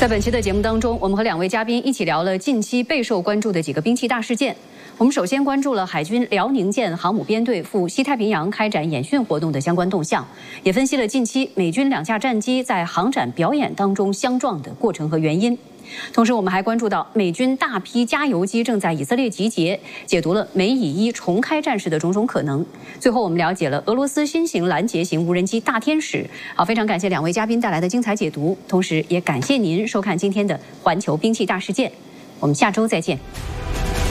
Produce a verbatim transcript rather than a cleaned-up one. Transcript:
在本期的节目当中，我们和两位嘉宾一起聊了近期备受关注的几个兵器大事件。我们首先关注了海军辽宁舰航母编队赴西太平洋开展演训活动的相关动向，也分析了近期美军两架战机在航展表演当中相撞的过程和原因。同时，我们还关注到美军大批加油机正在以色列集结，解读了美以伊重开战事的种种可能。最后，我们了解了俄罗斯新型拦截型无人机大天使。好，非常感谢两位嘉宾带来的精彩解读，同时也感谢您收看今天的环球兵器大事件。我们下周再见。